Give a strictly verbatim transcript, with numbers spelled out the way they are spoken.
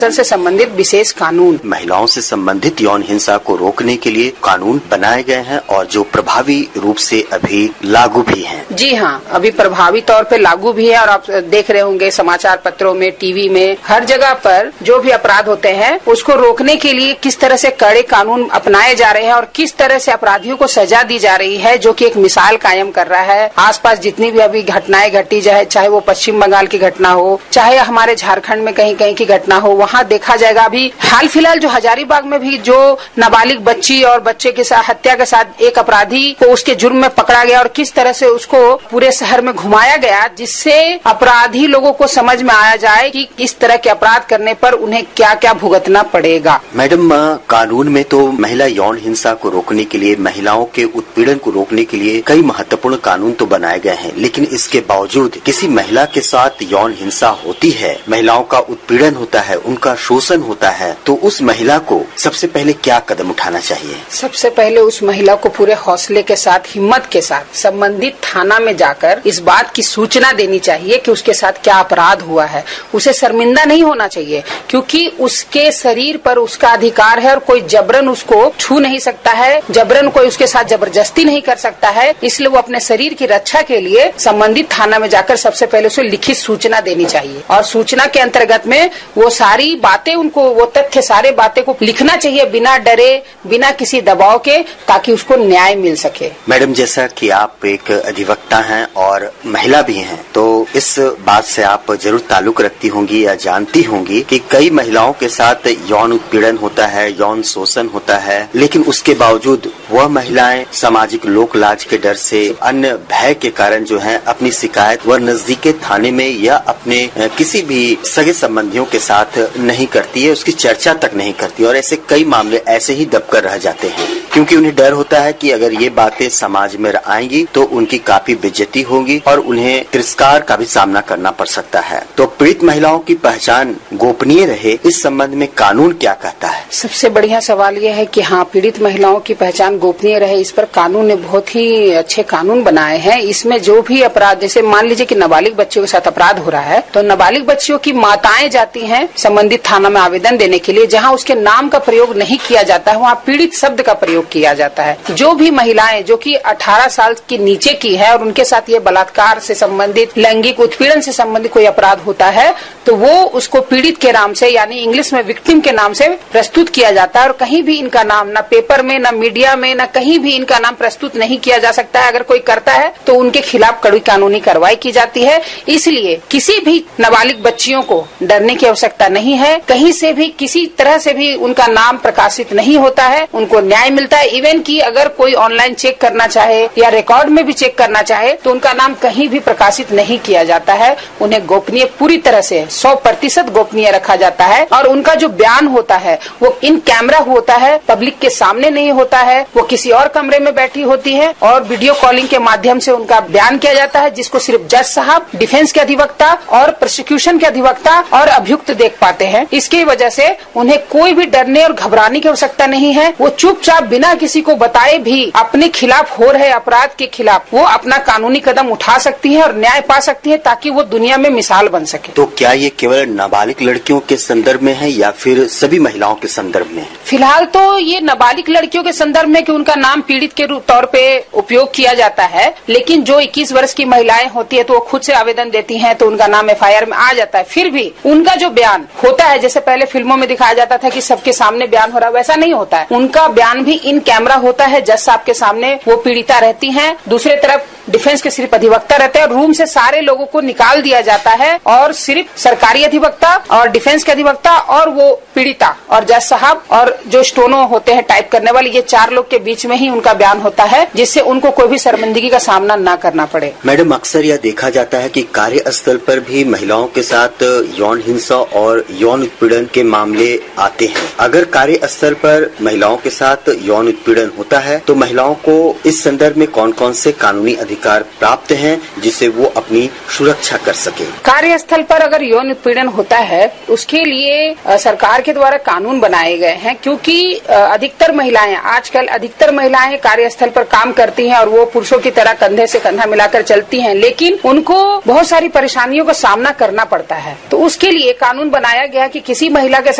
से संबंधित विशेष कानून, महिलाओं से संबंधित यौन हिंसा को रोकने के लिए कानून बनाए गए हैं और जो प्रभावी रूप से अभी लागू भी हैं। जी हाँ, अभी प्रभावी तौर पे लागू भी है और आप देख रहे होंगे समाचार पत्रों में, टीवी में, हर जगह पर जो भी अपराध होते हैं उसको रोकने के लिए किस तरह से कड़े कानून अपनाए जा रहे हैं और किस तरह से अपराधियों को सजा दी जा रही है, जो कि एक मिसाल कायम कर रहा है। आसपास जितनी भी अभी घटनाएं घटी जाए, चाहे वो पश्चिम बंगाल की घटना हो, चाहे हमारे झारखंड में कहीं कहीं की घटना हो, वहाँ देखा जाएगा अभी हाल फिलहाल जो हजारीबाग में भी जो नाबालिग बच्ची और बच्चे के साथ हत्या के साथ एक अपराधी को उसके जुर्म में पकड़ा गया और किस तरह से उसको पूरे शहर में घुमाया गया, जिससे अपराधी लोगों को समझ में आया जाए कि इस तरह के अपराध करने पर उन्हें क्या क्या भुगतना पड़ेगा। मैडम, कानून में तो महिला यौन हिंसा को रोकने के लिए, महिलाओं के उत्पीड़न को रोकने के लिए कई महत्वपूर्ण कानून तो बनाए गए हैं, लेकिन इसके बावजूद किसी महिला के साथ यौन हिंसा होती है, महिलाओं का उत्पीड़न होता है, उनका शोषण होता है, तो उस महिला को सबसे पहले क्या कदम उठाना चाहिए? सबसे पहले उस महिला को पूरे हौसले के साथ, हिम्मत के साथ संबंधित थाना में जाकर इस बात की सूचना देनी चाहिए कि उसके साथ क्या अपराध हुआ है। उसे शर्मिंदा नहीं होना चाहिए, क्योंकि उसके शरीर पर उसका अधिकार है और कोई जबरन उसको छू नहीं सकता है, जबरन कोई उसके साथ जबरदस्ती नहीं कर सकता है। इसलिए वो अपने शरीर की रक्षा के लिए संबंधित थाना में जाकर सबसे पहले उसे लिखित सूचना देनी चाहिए और सूचना के अंतर्गत में वो सारी बातें, उनको वो तथ्य, सारे बातें को लिखना चाहिए बिना डरे, बिना किसी दबाव के, ताकि उसको न्याय मिल सके। मैडम, जैसा कि आप एक अधिवक्ता हैं और महिला भी हैं, तो इस बात से आप जरूर ताल्लुक रखती होंगी या जानती होंगी कि कई महिलाओं के साथ यौन उत्पीड़न होता है, यौन शोषण होता है, लेकिन उसके बावजूद वह महिलाएं सामाजिक लोक लाज के डर से, अन्य भय के कारण जो है अपनी शिकायत वह नजदीकी थाने में या अपने किसी भी सगे संबंधियों के साथ नहीं करती है, उसकी चर्चा तक नहीं करती और ऐसे कई मामले ऐसे ही दबकर रह जाते हैं, क्योंकि उन्हें डर होता है कि अगर ये बातें समाज में आएंगी तो उनकी काफी बेइज्जती होगी और उन्हें तिरस्कार का भी सामना करना पड़ सकता है। तो पीड़ित महिलाओं की पहचान गोपनीय रहे, इस संबंध में कानून क्या कहता है? सबसे बढ़िया सवाल यह है कि हाँ, पीड़ित महिलाओं की पहचान गोपनीय रहे, इस पर कानून ने बहुत ही अच्छे कानून बनाए हैं। इसमें जो भी अपराध, जैसे मान लीजिए कि नाबालिग बच्चियों के साथ अपराध हो रहा है, तो नाबालिग बच्चियों की माताएं जाती हैं संबंधित थाना में आवेदन देने के लिए, जहाँ उसके नाम का प्रयोग नहीं किया जाता है, वहाँ पीड़ित शब्द का प्रयोग किया जाता है। जो भी महिलाएं जो कि अठारह साल के नीचे की है और उनके साथ ये बलात्कार से संबंधित, लैंगिक उत्पीड़न से संबंधित कोई अपराध होता है, तो वो उसको पीड़ित के नाम से, यानी इंग्लिश में विक्टिम के नाम से प्रस्तुत किया जाता है और कहीं भी इनका नाम न पेपर में, न मीडिया में, न कहीं भी इनका नाम प्रस्तुत नहीं किया जा सकता है। अगर कोई करता है तो उनके खिलाफ कड़ी कानूनी कार्रवाई की जाती है। इसलिए किसी भी नाबालिग बच्चियों को डरने की आवश्यकता नहीं है, कहीं से भी किसी तरह से भी उनका नाम प्रकाशित नहीं होता है, उनको न्याय मिलता है। इवन की अगर कोई ऑनलाइन चेक करना चाहे या रिकॉर्ड में भी चेक करना चाहे तो उनका नाम कहीं भी प्रकाशित नहीं किया जाता है, उन्हें गोपनीय, पूरी तरह से सौ प्रतिशत गोपनीय रखा जाता है और उनका जो बयान होता है वो इन कैमरा होता है, पब्लिक के सामने नहीं होता है, वो किसी और कमरे में बैठी होती है और वीडियो कॉलिंग के माध्यम से उनका बयान किया जाता है, जिसको सिर्फ जज साहब, डिफेंस के अधिवक्ता और प्रोसिक्यूशन के अधिवक्ता और अभियुक्त देख पाते हैं। इसकी वजह से उन्हें कोई भी डरने और घबराने की आवश्यकता नहीं है। वो चुपचाप बिना किसी को बताए भी अपने खिलाफ हो रहे अपराध के खिलाफ वो अपना कानूनी कदम उठा सकती है और न्याय पा सकती है, ताकि वो दुनिया में मिसाल बन सके। तो क्या ये केवल नाबालिग लड़कियों के संदर्भ में है या फिर सभी महिलाओं के संदर्भ में है? फिलहाल तो ये नाबालिग लड़कियों के संदर्भ में कि उनका नाम पीड़ित के तौर पे उपयोग किया जाता है, लेकिन जो इक्कीस वर्ष की महिलाएं होती है तो वो खुद से आवेदन देती हैं तो उनका नाम एफ आई आर में आ जाता है। फिर भी उनका जो बयान होता है, जैसे पहले फिल्मों में दिखाया जाता था कि सबके सामने बयान हो रहा है, वैसा नहीं होता है। उनका बयान भी इन कैमरा होता है, जज साहब के सामने वो पीड़िता रहती हैं, दूसरी तरफ डिफेंस के सिर्फ अधिवक्ता रहते हैं और रूम से सारे लोगों को निकाल दिया जाता है और सिर्फ सरकारी अधिवक्ता और डिफेंस के अधिवक्ता और वो पीड़िता और जज साहब और जो स्टोनो होते हैं टाइप करने वाले, ये चार लोग के बीच में ही उनका बयान होता है, जिससे उनको कोई भी शर्मिंदगी का सामना न करना पड़े। मैडम, अक्सर यह देखा जाता है कि कार्यस्थल पर भी महिलाओं के साथ यौन हिंसा और यौन उत्पीड़न के मामले आते हैं। अगर कार्यस्थल पर महिलाओं के साथ यौन उत्पीड़न होता है तो महिलाओं को इस संदर्भ में कौन कौन से कानूनी अधिकार प्राप्त हैं जिससे वो अपनी सुरक्षा कर सके? कार्यस्थल पर अगर यौन उत्पीड़न होता है उसके लिए सरकार के द्वारा कानून बनाए गए हैं, क्योंकि अधिकतर महिलाएं, आजकल अधिकतर महिलाएं कार्यस्थल पर काम करती हैं और वो पुरुषों की तरह कंधे से कंधा मिलाकर चलती हैं, लेकिन उनको बहुत सारी परेशानियों का सामना करना पड़ता है। तो उसके लिए कानून बनाया गया कि किसी महिला के